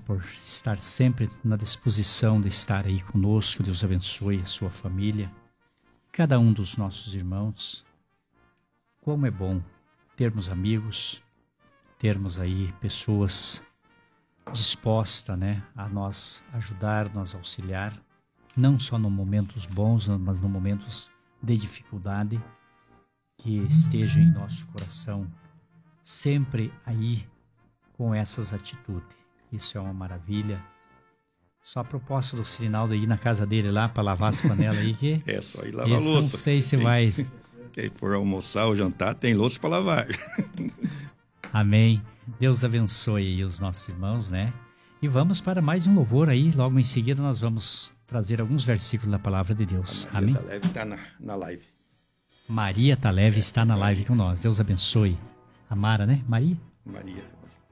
por estar sempre na disposição de estar aí conosco. Deus abençoe a sua família, cada um dos nossos irmãos. Como é bom termos amigos, termos aí pessoas dispostas, né, a nos ajudar, nos auxiliar, não só nos momentos bons, mas nos momentos de dificuldade, que esteja em nosso coração sempre aí com essas atitudes. Isso é uma maravilha. Só a proposta do Cirinaldo ir na casa dele lá para lavar as panelas aí, que é só ir lavar a louça. Não sei se vai... Quem for almoçar ou jantar, tem louça para lavar. Amém. Deus abençoe aí os nossos irmãos, né? E vamos para mais um louvor aí. Logo em seguida nós vamos trazer alguns versículos da Palavra de Deus. A Amém? Maria Taleve está na live. Maria Taleve está na live com nós. Deus abençoe. A Mara, né? Maria? Maria.